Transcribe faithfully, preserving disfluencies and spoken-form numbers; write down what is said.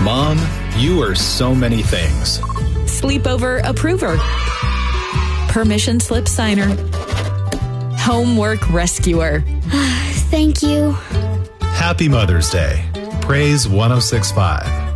Mom, you are so many things. Sleepover approver. Permission slip signer. Homework rescuer. Thank you. Happy Mother's Day. Praise one oh six point five.